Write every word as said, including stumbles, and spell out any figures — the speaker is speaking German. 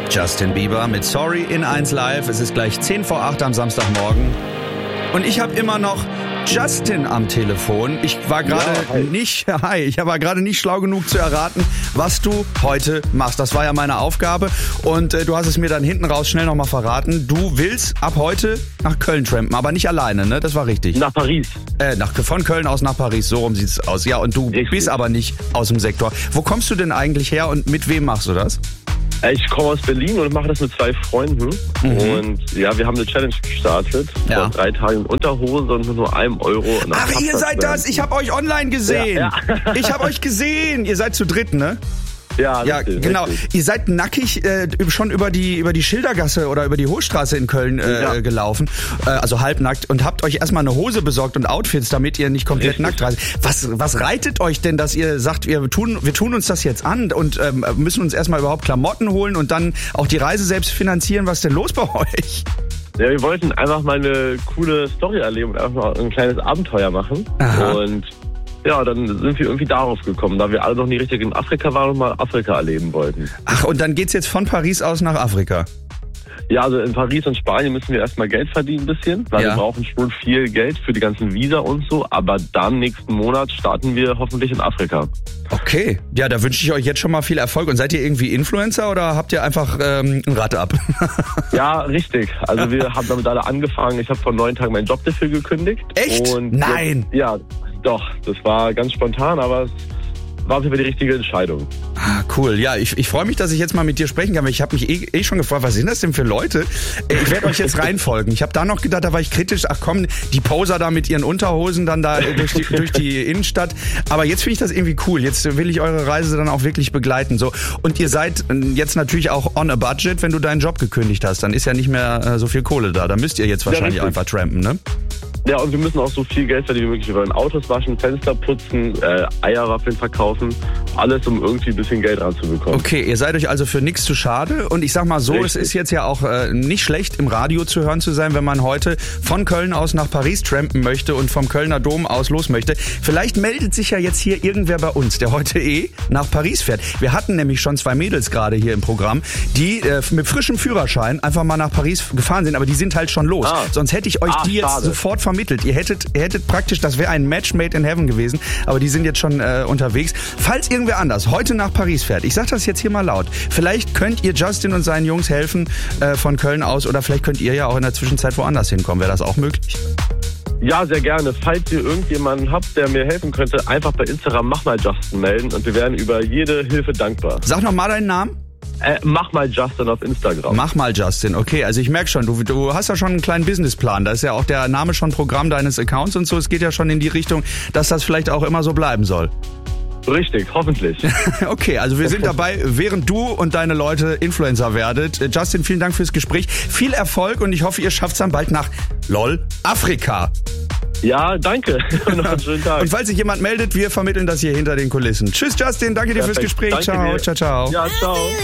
Justin Bieber mit Sorry in eins Live. Es ist gleich zehn vor acht am Samstagmorgen. Und ich habe immer noch Justin am Telefon. Ich war gerade ja, hi. nicht, hi, ich war gerade nicht schlau genug zu erraten, was du heute machst. Das war ja meine Aufgabe und äh, du hast es mir dann hinten raus schnell nochmal verraten. Du willst ab heute nach Köln trampen, aber nicht alleine, ne? Das war richtig. Nach Paris. Äh, nach, von Köln aus nach Paris, so rum sieht's aus. Ja, und du Richtig. bist aber nicht aus dem Sektor. Wo kommst du denn eigentlich her und mit wem machst du das? Ich komme aus Berlin und mache das mit zwei Freunden. Mhm. Und ja, wir haben eine Challenge gestartet. Ja. Vor drei Tagen in Unterhose und mit nur einem Euro. Ach, ihr seid das! Ich habe euch online gesehen! Ja, ja. Ich habe euch gesehen! Ihr seid zu dritt, ne? Ja, Ja, richtig, genau. Richtig. Ihr seid nackig äh, schon über die über die Schildergasse oder über die Hochstraße in Köln äh, Ja. gelaufen, äh, also halbnackt, und habt euch erstmal eine Hose besorgt und Outfits, damit ihr nicht komplett Richtig. nackt reist. Was was reitet euch denn, dass ihr sagt, wir tun wir tun uns das jetzt an und ähm, müssen uns erstmal überhaupt Klamotten holen und dann auch die Reise selbst finanzieren? Was ist denn los bei euch? Ja, wir wollten einfach mal eine coole Story erleben und einfach mal ein kleines Abenteuer machen. Aha. Und ja, dann sind wir irgendwie darauf gekommen, da wir alle noch nie richtig in Afrika waren und mal Afrika erleben wollten. Ach, und dann geht's jetzt von Paris aus nach Afrika. Ja, also in Paris und Spanien müssen wir erstmal Geld verdienen ein bisschen, weil Ja. wir brauchen schon viel Geld für die ganzen Visa und so. Aber dann nächsten Monat starten wir hoffentlich in Afrika. Okay, ja, da wünsche ich euch jetzt schon mal viel Erfolg. Und seid ihr irgendwie Influencer oder habt ihr einfach ähm, ein Rad ab? Ja, richtig. Also wir haben damit alle angefangen. Ich habe vor neun Tagen meinen Job dafür gekündigt. Echt? Und Nein! Jetzt, ja, doch. Das war ganz spontan, aber es war auf jeden Fall die richtige Entscheidung. Ah, cool. Ja, ich, ich freue mich, dass ich jetzt mal mit dir sprechen kann, weil ich habe mich eh, eh schon gefragt, was sind das denn für Leute? Äh, Ich werde euch jetzt reinfolgen. Ich habe da noch gedacht, da war ich kritisch, ach komm, die Poser da mit ihren Unterhosen dann da durch die, durch die Innenstadt. Aber jetzt finde ich das irgendwie cool. Jetzt will ich eure Reise dann auch wirklich begleiten. So. Und ihr seid jetzt natürlich auch on a budget, wenn du deinen Job gekündigt hast. Dann ist ja nicht mehr äh, so viel Kohle da. Da müsst ihr jetzt wahrscheinlich richtig. einfach trampen, ne? Ja, und wir müssen auch so viel Geld verdienen wie möglich. Wir wollen Autos waschen, Fenster putzen, äh, Eierwaffeln verkaufen. Alles, um irgendwie ein bisschen Geld ranzubekommen. Okay, ihr seid euch also für nichts zu schade. Und ich sag mal so, Richtig. es ist jetzt ja auch äh, nicht schlecht, im Radio zu hören zu sein, wenn man heute von Köln aus nach Paris trampen möchte und vom Kölner Dom aus los möchte. Vielleicht meldet sich ja jetzt hier irgendwer bei uns, der heute eh nach Paris fährt. Wir hatten nämlich schon zwei Mädels gerade hier im Programm, die äh, mit frischem Führerschein einfach mal nach Paris gefahren sind, aber die sind halt schon los. Ah. Sonst hätte ich euch Ah, die jetzt schade. sofort vermittelt. Ihr hättet, ihr hättet praktisch, das wäre ein Match made in heaven gewesen, aber die sind jetzt schon äh, unterwegs. Falls irgendwer anders heute nach Paris fährt, ich sag das jetzt hier mal laut, vielleicht könnt ihr Justin und seinen Jungs helfen äh, von Köln aus, oder vielleicht könnt ihr ja auch in der Zwischenzeit woanders hinkommen. Wäre das auch möglich? Ja, sehr gerne. Falls ihr irgendjemanden habt, der mir helfen könnte, einfach bei Instagram Mach mal Justin melden und wir werden über jede Hilfe dankbar. Sag noch mal deinen Namen. Äh, Mach mal Justin auf Instagram. Mach mal Justin, okay, also ich merke schon, du, du hast ja schon einen kleinen Businessplan, da ist ja auch der Name schon Programm deines Accounts und so, es geht ja schon in die Richtung, dass das vielleicht auch immer so bleiben soll. Richtig, hoffentlich. Okay, also wir sind dabei, während du und deine Leute Influencer werdet. Justin, vielen Dank fürs Gespräch, viel Erfolg und ich hoffe, ihr schafft es dann bald nach LOL Afrika. Ja, danke. Noch einen schönen Tag. Und falls sich jemand meldet, wir vermitteln das hier hinter den Kulissen. Tschüss Justin, danke dir fürs Perfekt. Gespräch. Danke Ciao, dir. ciao, ciao. Ja, ciao.